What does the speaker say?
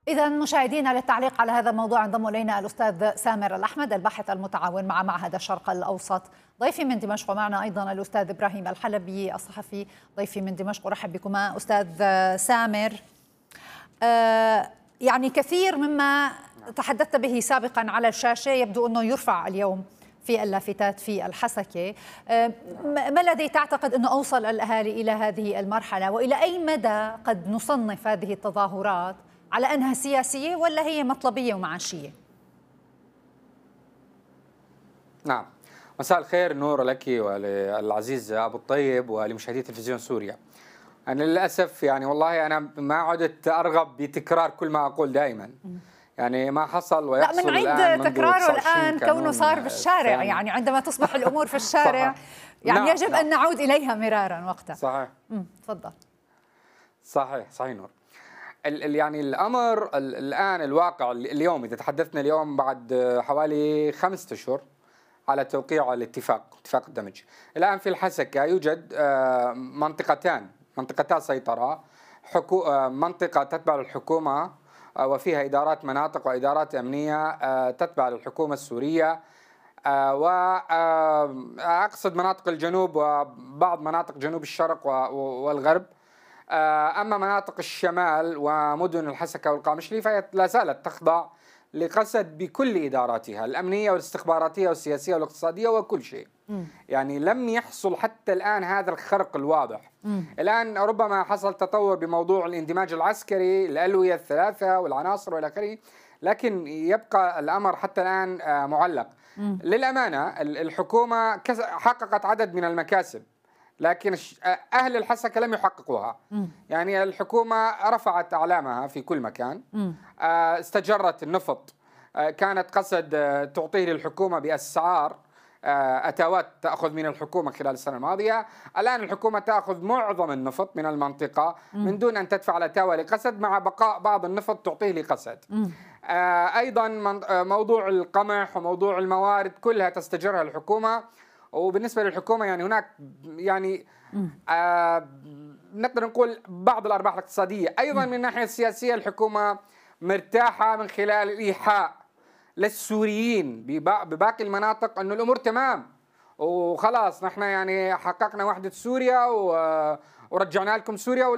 إذا مشاهدينا، للتعليق على هذا الموضوع انضم إلينا الأستاذ سامر الأحمد، الباحث المتعاون مع معهد الشرق الأوسط. ضيفي من دمشق، ومعنا أيضا الأستاذ إبراهيم الحلبي الصحفي ضيفي من دمشق. أرحب بكما أستاذ سامر. يعني كثير مما تحدثت به سابقا على الشاشة يبدو أنه يرفع اليوم في اللافتات في الحسكة. ما الذي تعتقد أنه أوصل الأهالي إلى هذه المرحلة، وإلى أي مدى قد نصنف هذه التظاهرات على أنها سياسية ولا هي مطلبية ومعاشية؟ نعم، مساء الخير، نور لك وللعزيز أبو الطيب ولمشاهدي تلفزيون سوريا. أنا للأسف يعني والله أنا ما عدت أرغب بتكرار كل ما أقول دائما، يعني ما حصل ويحصل. لا، من عيد تكراره الآن كونه صار بالشارع، يعني عندما تصبح الأمور في الشارع يعني نعم يجب أن نعود إليها مرارا وقتها. صحيح. تفضل. صحيح نور. يعني الأمر الآن الواقع اليوم، إذا تحدثنا اليوم بعد حوالي 5 أشهر على توقيع اتفاق الدمج، الآن في الحسكة يوجد منطقتان سيطرة، منطقة تتبع للحكومة وفيها إدارات مناطق وإدارات أمنية تتبع للحكومة السورية، وأقصد مناطق الجنوب وبعض مناطق جنوب الشرق والغرب. أما مناطق الشمال ومدن الحسكة والقامشلي فهي لا زالت تخضع لقسد بكل إداراتها الأمنية والاستخباراتية والسياسية والاقتصادية وكل شيء. يعني لم يحصل حتى الآن هذا الخرق الواضح. الآن ربما حصل تطور بموضوع الاندماج العسكري، الألوية الثلاثة والعناصر والى آخره، لكن يبقى الأمر حتى الآن معلق. للأمانة الحكومة حققت عدد من المكاسب، لكن أهل الحسكة لم يحققوها. يعني الحكومة رفعت أعلامها في كل مكان، استجرت النفط، كانت قصد تعطيه للحكومة بأسعار أتاوات تأخذ من الحكومة خلال السنة الماضية. الآن الحكومة تأخذ معظم النفط من المنطقة من دون أن تدفع الأتاوة لقسد، مع بقاء بعض النفط تعطيه لقسد. أيضا موضوع القمح وموضوع الموارد كلها تستجرها الحكومة. وبالنسبة للحكومة يعني هناك يعني نقدر نقول بعض الأرباح الاقتصادية. أيضا من الناحية السياسية الحكومة مرتاحة من خلال الإيحاء للسوريين بباقي المناطق أنه الأمور تمام وخلاص، نحن يعني حققنا وحدة سوريا ورجعنا لكم سوريا.